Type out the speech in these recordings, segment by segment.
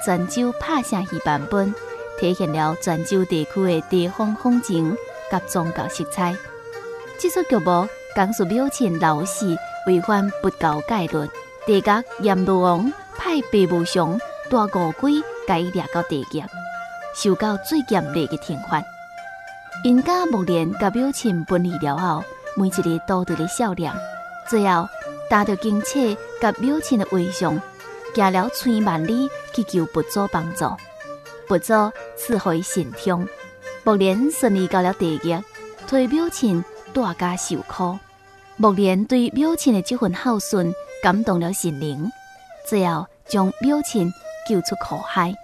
泉州拍声戏版本，体现了泉州地区的地方风情甲宗教色彩。这出剧目讲述廟親老氏违反佛教戒律，地角閻羅王派白無常大餓鬼甲伊掠到地獄，受到最嚴厲嘅懲罰。因家目連甲廟親分離了後，每一日都對咧笑臉，最後達到經且甲廟親的遺像，行了千萬里去求佛祖幫助，佛祖賜予神通，目連順利到了地獄，替廟親大家受苦。目連對廟親的這份孝順感動了神靈，最後將廟親救出苦海。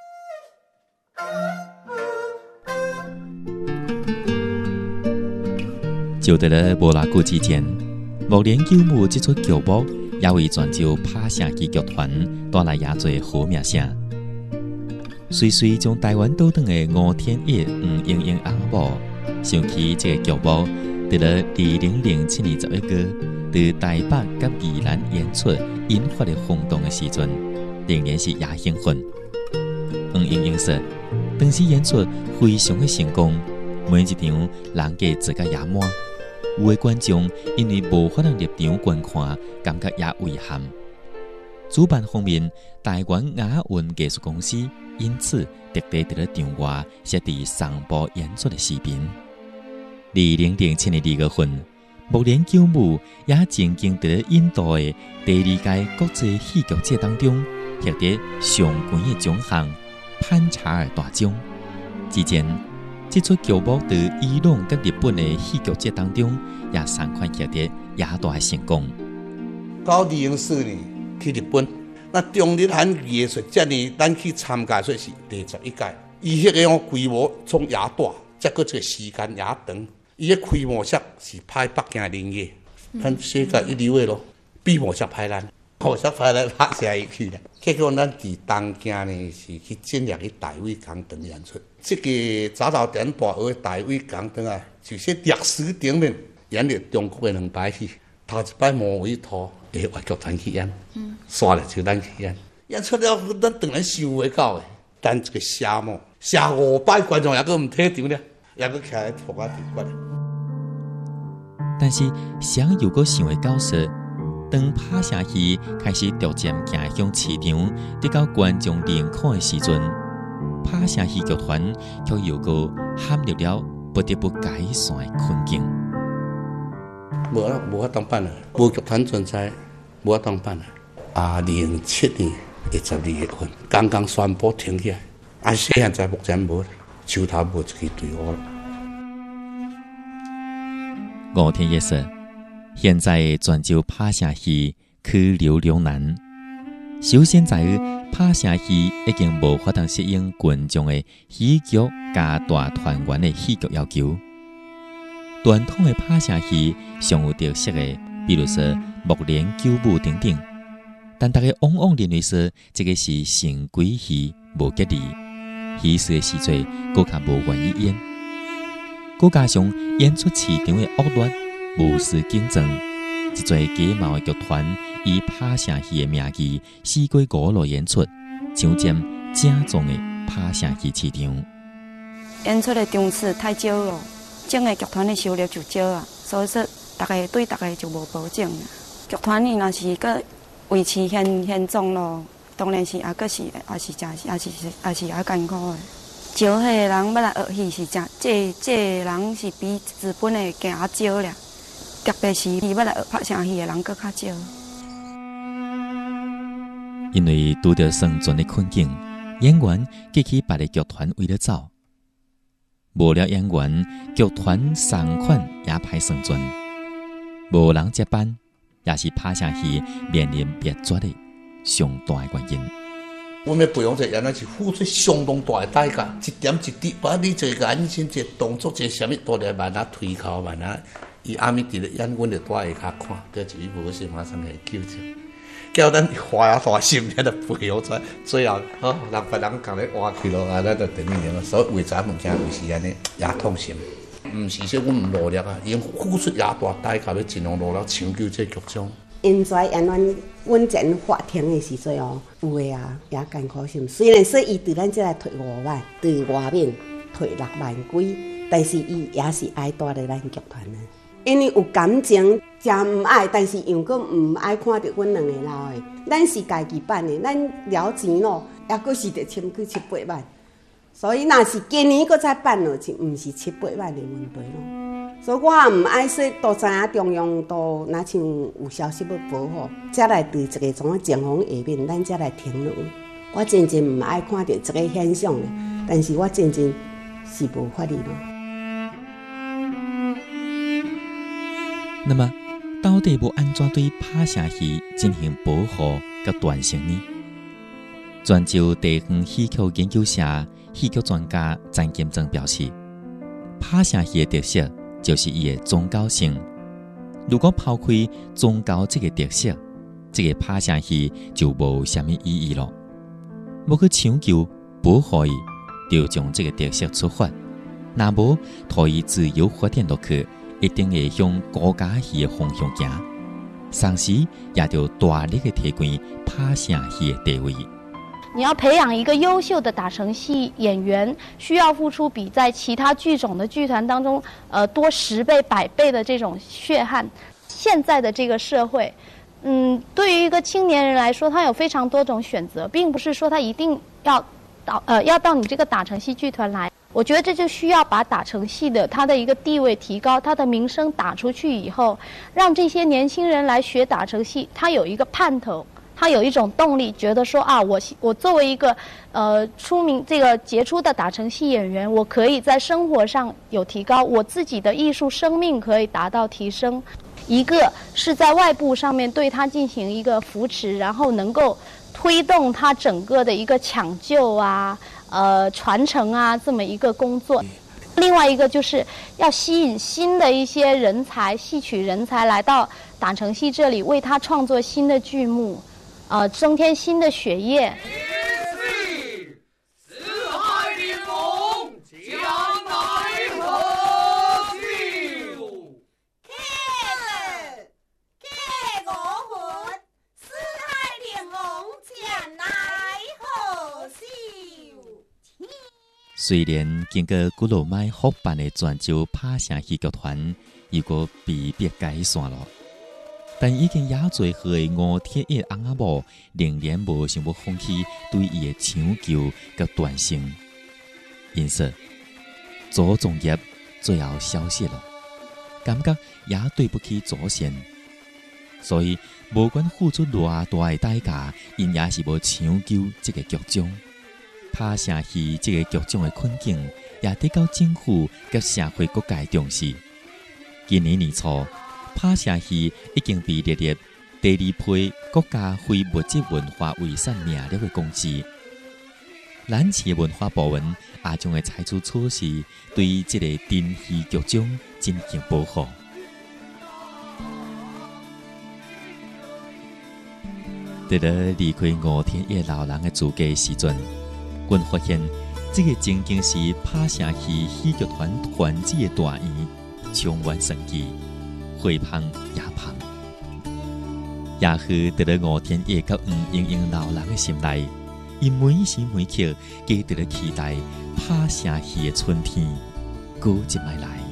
就在了無偌久之前，目連救母這出劇目也為泉州拍聲戲劇團帶來也多好名聲。隨隨將台灣倒轉的吳天益、黃鶯鶯阿母，想起這個劇目，在了2007年11月，在台北甲宜蘭演出引發的轟動的時陣，仍然是也興奮。黃鶯鶯說，當時演出非常的成功，每一場人家坐甲也滿。有的觀眾因為無法能入場觀看，感覺也遺憾。主辦方面，台灣亞運藝術公司因此特地在了場外設置雙部演出的視頻。2007年2月份，目連救母也曾經在了印度的第2屆國際戲劇節當中獲得上懸的獎項潘查爾大獎。之前，這出劇目在伊朗甲日本的戲劇節當中也3款獲得也大成功。 到2004年去日本，那中日韓藝術節呢，咱去參加說是第11屆。伊迄個規模從也大，再個這個時間也長。伊個規模式是拍北京林業，咱世界一流的咯，比模式拍咱，模式拍咱拍下一去啦。結果咱佇東京呢是去進入去台灣港燈演出。這個早稻田大學台灣港燈啊，就是歷史頂面演了中國的2擺戲，頭一擺莫為圖嘅話劇團去演，刷了就咱去演，演出了咱當然收袂到嘅，但這個謝幕謝5擺觀眾也佫唔退場了，也佫徛喺圖啊地骨。 但是想又佫想會到說，當拍聲戲開始逐漸行向市場，得到觀眾認可的時陣，拍聲戲劇團卻又佫陷入了不得不解散的困境。 無法當辦啦，無劇團存在，無法當辦啦。2007年12月份，剛剛宣布停起來，現在目前無，手頭無一支隊伍啦。 吳天益說，現在泉州拍聲戲去留兩難。首先在於拍聲戲已經無法當適應群眾的戲劇加大團圓的戲劇要求。傳統的拍聲戲上有特色的，比如說目連救母等等，但大家往往認為說這個是神鬼戲無吉利，戲事的時陣更加無願意演。再加上演出市場的惡劣，無視競爭，一撮假冒的劇團以拍聲戲的名義4過5路演出，搶佔正宗的拍聲戲市場。 演出的場次太少了，整個劇團的收入就少啊，所以說大家對大家就無保證。劇團呢，若是個維持現狀咯，當然是也是也艱苦的。招迄個人要來學戲是真，這人是比日本的更較少咧。特別是要來學拍聲戲的人更較少。 因為拄到生存的困境，演員記起別的劇團為了走，無了演員，劇團送款也歹生存，無人接班，也是拍聲戲面臨滅絕的上大的原因。 我們培養這演員是付出相當大的代價，一點一滴，把你這個眼睛、這動作、這什麼都來慢慢推敲，慢慢伊阿咪佇咧演，阮就住下骹看，叫一無事馬上來糾正，叫咱花啊大心咧，就培養出來，最後好人別人共咧挖開咯，啊，咱就等於了。所以為啥物件有時安尼也痛心，毋是說阮毋努力啊，因付出也大代價，要盡量努力搶救這劇種。 现在阮前法庭的时阵哦，有的啊也艰苦心。虽然说伊对咱这来退5万，对外面退6万几，但是伊也是爱带咧咱剧团的。因为有感情，真唔爱，但是又搁唔爱看到阮两个老的。咱是家己办的，咱了钱咯，也搁是得签去7-8万。所以若是今年搁再办落去，唔是7-8万的问题咯。所以我也唔爱说，都知影中央都若像有消息要报好，才来对这个种情况下面，咱才来评论。我真正唔爱看到这个现象的，但是我真正是无法力咯。 那么，到底要安怎对拍声戏进行保护和传承呢？泉州地方戏曲研究社戏曲专家詹金正表示，拍声戏的特色就是伊的宗教性。如果抛开宗教这个特色，这个拍声戏就无什么意义咯。要去抢救保护伊，就从这个特色出发，若无互伊自由发展落去，一定会向国家戏的方向行。同时，也就大力的提高拍声戏的地位。 你要培养一个优秀的打成戏演员，需要付出比在其他剧种的剧团当中，多10倍、100倍的这种血汗。现在的这个社会，对于一个青年人来说，他有非常多种选择，并不是说他一定要到你这个打成戏剧团来。我觉得这就需要把打成戏的他的一个地位提高，他的名声打出去以后，让这些年轻人来学打成戏，他有一个盼头。他有一种动力，觉得说啊，我作为一个出名这个杰出的打成戏演员，我可以在生活上有提高，我自己的艺术生命可以达到提升。一个是在外部上面对他进行一个扶持，然后能够推动他整个的一个抢救啊、传承啊这么一个工作。另外一个就是要吸引新的一些人才，戏曲人才来到打成戏这里，为他创作新的剧目。增添新的血液。 虽然经过几落摆复办的泉州拍声戏剧团，又个被迫解散了。但已经也做好的吴铁叶翁仔某，仍然无想要放弃对伊的抢救和传承。因此，祖宗业最后消失了，感觉也对不起祖先。所以，无管付出偌大的代价，因也是无抢救这个剧种。拍声戏这个剧种的困境，也得到政府和社会各界重视。今年年初，拍声戏已经被列入第2批国家非物质文化遗产名录的公司。咱市文化部门也将会采取措施，对这个珍稀剧种进行保护。在离开吴天叶老人的自家的时阵，阮发现这个曾经是拍声戏戏剧团团子的大院，充满生机。会胖也胖，也许在了吴天叶和黄莺莺老人的心内，伊每时每刻皆在了期待拍声戏的春天，过一摆来。